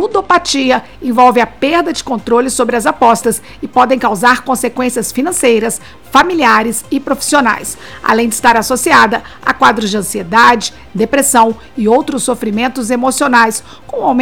ludopatia envolve a perda de controle sobre as apostas e podem causar consequências financeiras, familiares e profissionais, além de estar associada a quadros de ansiedade, depressão e outros sofrimentos emocionais, com